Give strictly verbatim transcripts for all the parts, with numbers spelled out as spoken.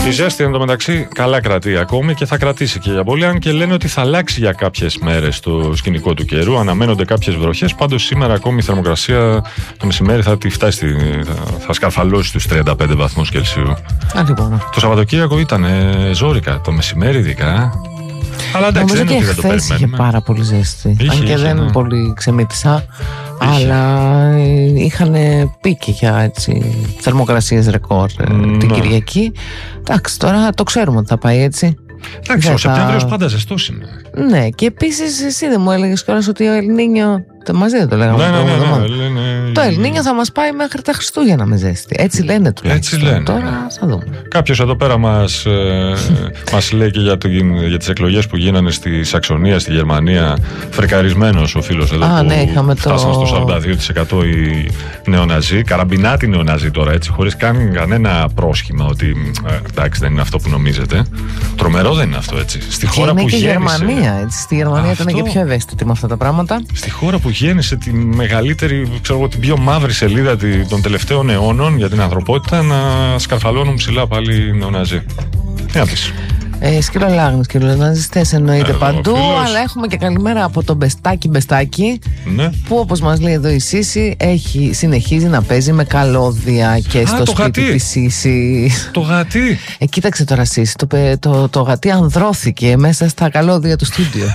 Τη ζέστη εντωμεταξύ καλά κρατεί ακόμη και θα κρατήσει και για πολύ, αν και λένε ότι θα αλλάξει για κάποιες μέρες το σκηνικό του καιρού. Αναμένονται κάποιες βροχές. Πάντως σήμερα ακόμη η θερμοκρασία το μεσημέρι θα τη φτάσει, θα, θα σκαρφαλώσει τους τριάντα πέντε βαθμούς Κελσίου. Α, λοιπόν. Το Σαββατοκύριακο ήταν ε, ζόρικα, το μεσημέρι ειδικά. Αλλά εντάξει, νομίζω δεν και είναι ότι δεν το χθες είχε περιμένουμε. πάρα πολύ ζέστη. Είχε, αν και είχε, δεν ναι. πολύ ξεμύτησα. Είχε. Αλλά είχαν πίκη για έτσι, θερμοκρασίες ρεκόρ ε, Mm, την ναι. Κυριακή. Εντάξει, τώρα το ξέρουμε ότι θα πάει έτσι. Εντάξει, Δεν ο θα- Σεπτέμβριος πάντα ζεστός είναι. Ναι, και επίσης εσύ δεν μου έλεγες κιόλας ότι ο Ελνίνιο. Το μαζί δεν το λέγαμε. Ναι, ναι, την ναι, προηγούμενη ναι, εβδομάδα. λένε- Το Ελνίνιο θα μας πάει μέχρι τα Χριστούγεννα με ζέστη. Έτσι λένε τουλάχιστον. λένε, Τώρα ναι. θα δούμε. Κάποιος εδώ πέρα μας, ε, μας λέει και για, το, για τις εκλογές που γίνανε στη Σαξονία, στη Γερμανία. Φρεκαρισμένος ο φίλος εδώ Α, που ναι, είχαμε το- φτάσαν στο σαράντα δύο τοις εκατό οι νεοναζί. Καραμπινάτι νεοναζί τώρα, έτσι, χωρίς καν κανένα πρόσχημα ότι ε, εντάξει, δεν είναι αυτό που νομίζετε. Τρομερό δεν είναι αυτό, έτσι. Στη Και χώρα είναι που και γέννησε. Γερμανία. Έτσι. Στη Γερμανία ήταν Αυτό. και πιο ευαίσθητη με αυτά τα πράγματα. Στη χώρα που γέννησε τη μεγαλύτερη, ξέρω εγώ, την πιο μαύρη σελίδα τη- των τελευταίων αιώνων για την ανθρωπότητα, να σκαρφαλώνουν ψηλά πάλι οι νεοναζί. Τι να πεις. Ε, σκυλολάγνες, σκυλοναζιστές εννοείται Εδώ, παντού. φίλος. Αλλά έχουμε και καλημέρα από τον Μπεστάκι Μπεστάκι, Ναι. που όπως μας λέει εδώ η Σύση έχει, συνεχίζει να παίζει με καλώδια και Α, στο το σπίτι γατί. της Σύση. Το γατί. Ε, κοίταξε τώρα Σύση, το, πε- το, το γατί ανδρώθηκε μέσα στα καλώδια του στούντιο.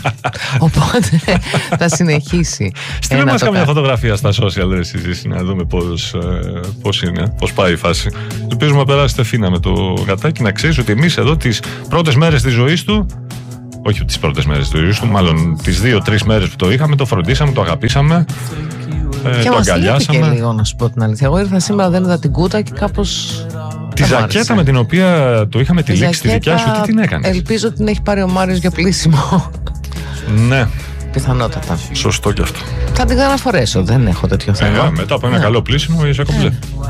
Οπότε θα συνεχίσει. Στείλε ε, να μας το καμιά κάνει. φωτογραφία στα social, ρε, εσείς, να δούμε πώς, ε, πώς είναι, πώς πάει η φάση. Ελπίζουμε να περάσετε φίνα με το γατάκι, να ξέρεις ότι εμείς εδώ τις πρώτες μέρες της ζωής του, όχι τις πρώτες μέρες της ζωής του, μάλλον τις δύο-τρεις μέρες που το είχαμε, το φροντίσαμε, το αγαπήσαμε, ε, Και το μας λείπει και αγκαλιάσαμε. λίγο, να σου πω την αλήθεια. Εγώ ήρθα σήμερα, δεν είδα την κούτα και κάπως. Τη δεν μ' ζακέτα άρεσε. με την οποία το είχαμε Η τυλίξει τη δικιά σου, ζακέτα, τι την έκανες. Ελπίζω ότι την έχει πάρει ο Μάριος για πλήσιμο. Ναι, Πιθανότατα. σωστό κι αυτό. Θα την ξαναφορέσω, δεν έχω τέτοιο θέμα. Ε, μετά από ένα Ναι. καλό πλήσιμο είσαι κομπλέ.